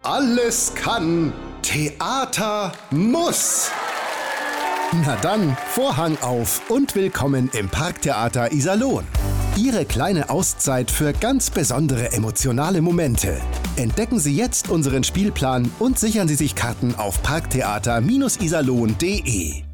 Alles kann. Theater muss. Na dann, Vorhang auf und willkommen im Parktheater Iserlohn. Ihre kleine Auszeit für ganz besondere emotionale Momente. Entdecken Sie jetzt unseren Spielplan und sichern Sie sich Karten auf parktheater-iserlohn.de.